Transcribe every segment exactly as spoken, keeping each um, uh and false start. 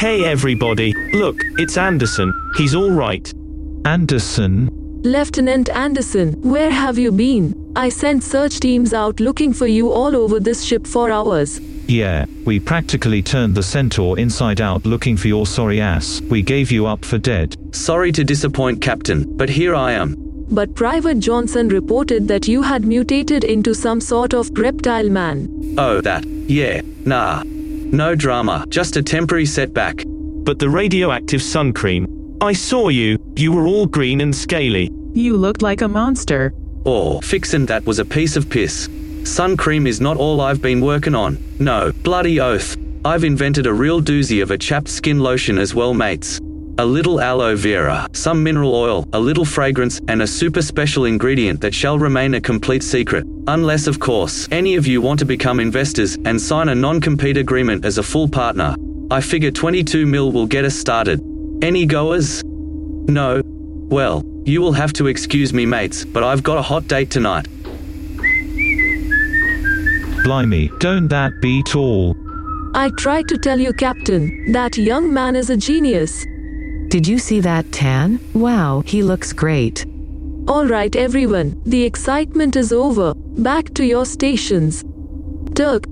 Hey everybody, look, it's Anderson. He's all right. Anderson? Lieutenant Anderson, where have you been? I sent search teams out looking for you all over this ship for hours. Yeah, we practically turned the Centaur inside out looking for your sorry ass. We gave you up for dead. Sorry to disappoint, Captain, but here I am. But Private Johnson reported that you had mutated into some sort of reptile man. Oh, that. Yeah, nah. No drama, just a temporary setback. But the radioactive sun cream. I saw you. You were all green and scaly. You looked like a monster. Oh, fixin' that was a piece of piss. Sun cream is not all I've been working on. No, bloody oath. I've invented a real doozy of a chapped skin lotion as well, mates. A little aloe vera, some mineral oil, a little fragrance, and a super special ingredient that shall remain a complete secret. Unless, of course, any of you want to become investors and sign a non-compete agreement as a full partner. I figure twenty-two mil will get us started. Any goers? No? Well, you will have to excuse me, mates, but I've got a hot date tonight. Blimey, don't that beat all? I tried to tell you, Captain, that young man is a genius. Did you see that tan? Wow, he looks great. All right, everyone, the excitement is over. Back to your stations. Turk.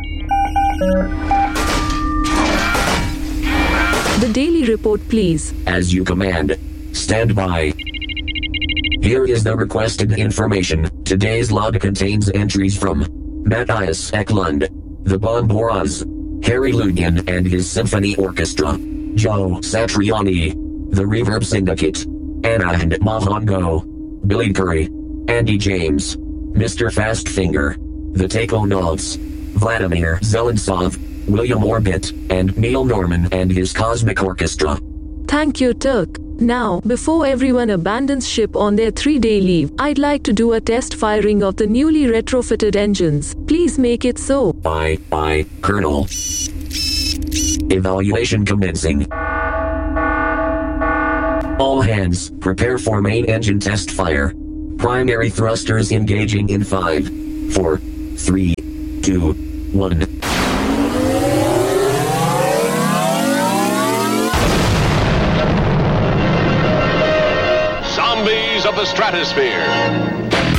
The daily report, please. As you command. Stand by. Here is the requested information. Today's log contains entries from Matthias Eklund, the Bomboras, Harry Lugan and his symphony orchestra, Joe Satriani, the Reverb Syndicate, Anna and Mahongo, Billy Curry, Andy James, Mister Fastfinger, the Takonauts, Vladimir Zelentsov, William Orbit, and Neil Norman and his Cosmic Orchestra. Thank you, Turk. Now, before everyone abandons ship on their three-day leave, I'd like to do a test firing of the newly retrofitted engines. Please make it so. Aye, aye, Colonel. Evaluation commencing. All hands, prepare for main engine test fire. Primary thrusters engaging in five, four, three, two, one. Zombies of the stratosphere.